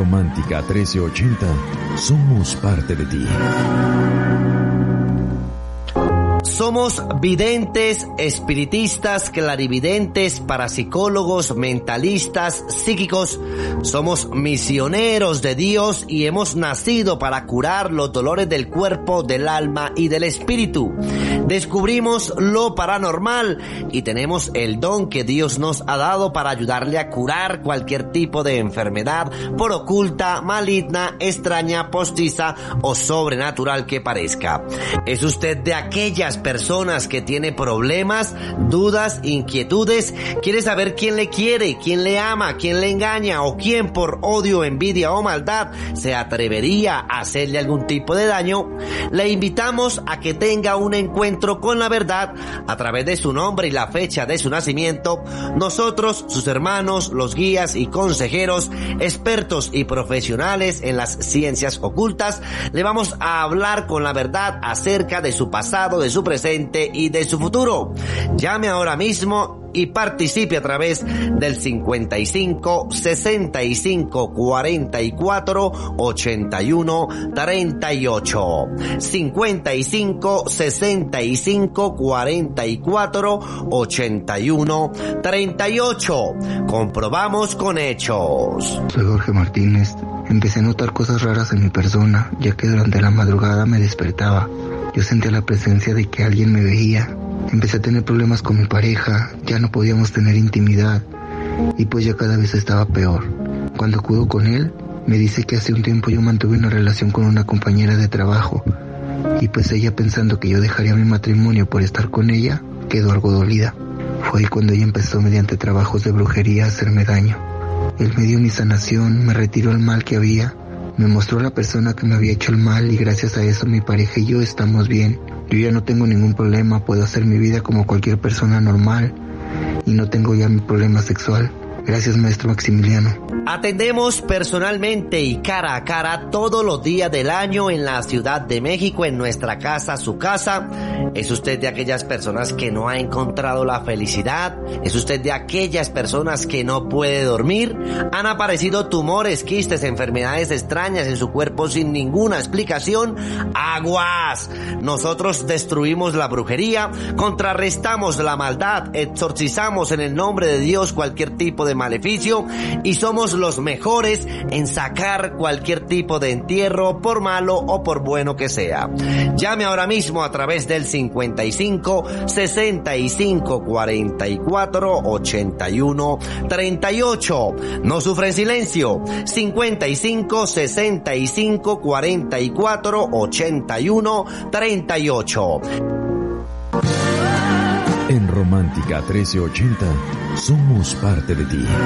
Romántica 1380 somos parte de ti. Somos videntes, espiritistas, clarividentes, parapsicólogos, mentalistas, psíquicos. Somos misioneros de Dios y hemos nacido para curar los dolores del cuerpo, del alma y del espíritu. Descubrimos lo paranormal y tenemos el don que Dios nos ha dado para ayudarle a curar cualquier tipo de enfermedad, por oculta, maligna, extraña, postiza o sobrenatural que parezca. ¿Es usted de aquellas personas que tiene problemas, dudas, inquietudes? ¿Quiere saber quién le quiere, quién le ama, quién le engaña o quién por odio, envidia o maldad se atrevería a hacerle algún tipo de daño? Le invitamos a que tenga un encuentro con la verdad a través de su nombre y la fecha de su nacimiento. Nosotros, sus hermanos, los guías y consejeros, expertos y profesionales en las ciencias ocultas, le vamos a hablar con la verdad acerca de su pasado, de su presente y de su futuro. Llame ahora mismo y participe a través del 55 65 44 81 38. 55 65 44 81 38. Comprobamos con hechos. Soy Jorge Martínez. Empecé a notar cosas raras en mi persona, ya que durante la madrugada me despertaba. Yo sentía la presencia de que alguien me veía. Empecé a tener problemas con mi pareja, ya no podíamos tener intimidad y pues ya cada vez estaba peor. Cuando acudo con él, me dice que hace un tiempo yo mantuve una relación con una compañera de trabajo y pues ella, pensando que yo dejaría mi matrimonio por estar con ella, quedó algo dolida. Fue ahí cuando ella empezó, mediante trabajos de brujería, a hacerme daño. Él me dio mi sanación, me retiró el mal que había, me mostró la persona que me había hecho el mal y gracias a eso mi pareja y yo estamos bien. Yo ya no tengo ningún problema, puedo hacer mi vida como cualquier persona normal y no tengo ya mi problema sexual. Gracias, maestro Maximiliano. Atendemos personalmente y cara a cara todos los días del año en la Ciudad de México, en nuestra casa, su casa. ¿Es usted de aquellas personas que no ha encontrado la felicidad? ¿Es usted de aquellas personas que no puede dormir? ¿Han aparecido tumores, quistes, enfermedades extrañas en su cuerpo sin ninguna explicación? ¡Aguas! Nosotros destruimos la brujería, contrarrestamos la maldad, exorcizamos en el nombre de Dios cualquier tipo de maleficio y somos los mejores en sacar cualquier tipo de entierro, por malo o por bueno que sea. Llame ahora mismo a través del 55 65 44 81 38. No sufra en silencio. 55 65 44 81 38. En Romántica 1380 somos parte de ti.